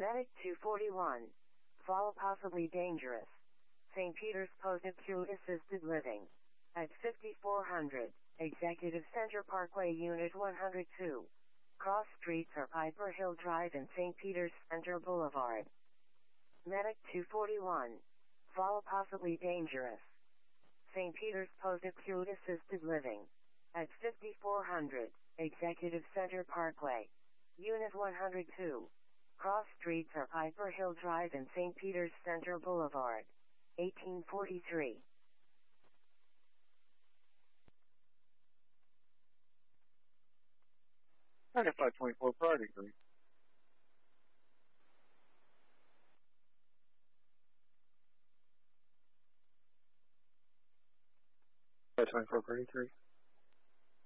Medic 241. Fall possibly dangerous. St. Peter's Post-Acute Assisted Living. At 5400, Executive Center Parkway Unit 102. Cross streets are Piper Hill Drive and St. Peter's Center Boulevard. Medic 241. Fall possibly dangerous. St. Peter's Post-Acute Assisted Living. At 5400, Executive Center Parkway. Unit 102. Cross streets are Piper Hill Drive and St. Peter's Center Boulevard. 1843. I got 524 Priority 3. 524 Priority 3.